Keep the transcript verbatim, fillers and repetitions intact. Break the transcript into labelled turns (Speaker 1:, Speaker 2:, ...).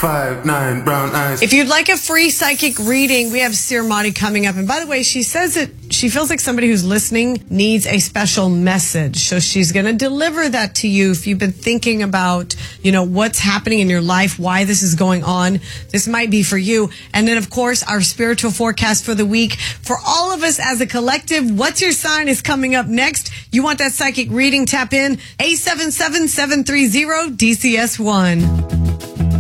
Speaker 1: five, nine, brown eyes.
Speaker 2: If you'd like a free psychic reading, we have Seer Madi coming up. And by the way, she says that she feels like somebody who's listening needs a special message. So she's going to deliver that to you if you've been thinking about, you know, what's happening in your life, why this is going on. This might be for you. And then, of course, our spiritual forecast for the week. For all of us as a collective, what's your sign is coming up next. You want that psychic reading? Tap in eight seven seven, seven three zero, D C S one.